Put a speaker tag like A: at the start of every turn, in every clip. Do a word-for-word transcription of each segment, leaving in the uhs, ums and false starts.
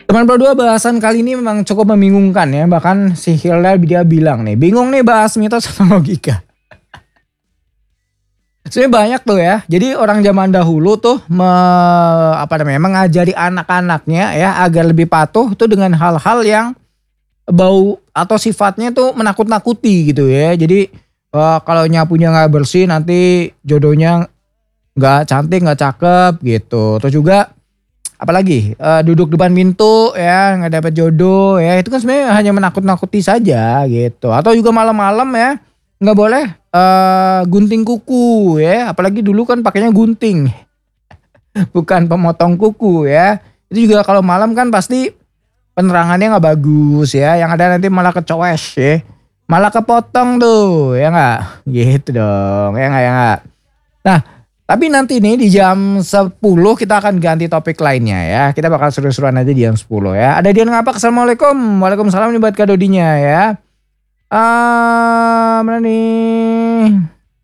A: Teman Pro dua, bahasan kali ini memang cukup membingungkan ya. Bahkan si Hilda dia bilang nih, bingung nih bahas mitos atau logika. Sebenarnya banyak tuh ya. Jadi orang zaman dahulu tuh me, apa namanya mengajari anak-anaknya ya agar lebih patuh tuh dengan hal-hal yang bau atau sifatnya tuh menakut-nakuti gitu ya. Jadi uh, kalau nyapunya nggak bersih nanti jodohnya nggak cantik, nggak cakep gitu. Terus juga apalagi uh, duduk depan pintu ya nggak dapat jodoh ya, itu kan sebenarnya hanya menakut-nakuti saja gitu. Atau juga malam-malam ya nggak boleh uh, gunting kuku ya, apalagi dulu kan pakainya gunting bukan pemotong kuku ya. Itu juga kalau malam kan pasti penerangannya nggak bagus ya, yang ada nanti malah kecowes ya, malah kepotong tuh ya nggak gitu dong ya nggak ya nggak. Nah tapi nanti nih di jam sepuluh kita akan ganti topik lainnya ya. Kita bakal seru-seruan aja di jam sepuluh ya. Ada Dian Ngapak, assalamualaikum. Waalaikumsalam nih buat Kak Dodinya ya. Ah, mana nih?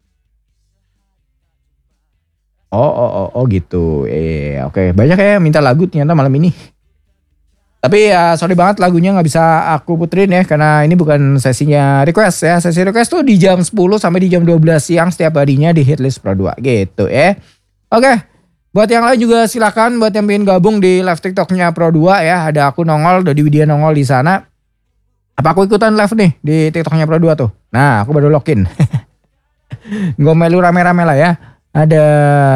A: Oh, oh, oh, oh gitu. Eh, oke. Banyak ya yang minta lagu ternyata malam ini. Tapi ya sorry banget lagunya gak bisa aku puterin ya. Karena ini bukan sesinya request ya. Sesi request tuh di jam sepuluh sampai di jam dua belas siang setiap harinya di Hitlist Pro dua gitu ya. Oke. Buat yang lain juga silakan buat yang pengen gabung di live TikToknya Pro dua ya. Ada aku nongol, Dodi Widya nongol di sana. Apa aku ikutan live nih di TikToknya Pro dua tuh? Nah aku baru login. Ngomelu rame-rame lah ya. Ada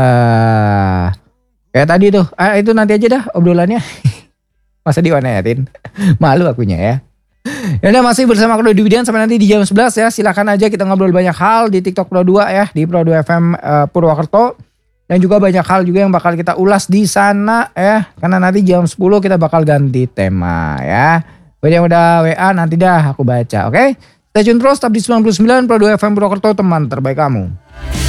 A: kayak tadi tuh. Ah, itu nanti aja dah obrolannya. Masa diwanayatin. Malu akunya ya. Ya udah masih bersama aku Dodi Widya sampai nanti di jam sebelas ya. Silakan aja kita ngobrol banyak hal di TikTok Pro dua ya. Di Pro dua F M uh, Purwokerto. Dan juga banyak hal juga yang bakal kita ulas di sana ya. Karena nanti jam sepuluh kita bakal ganti tema ya. Buat yang udah W A nanti dah aku baca, oke? Okay? Stay tune terus, tetap di sembilan puluh sembilan Pro dua F M Purwokerto, teman terbaik kamu.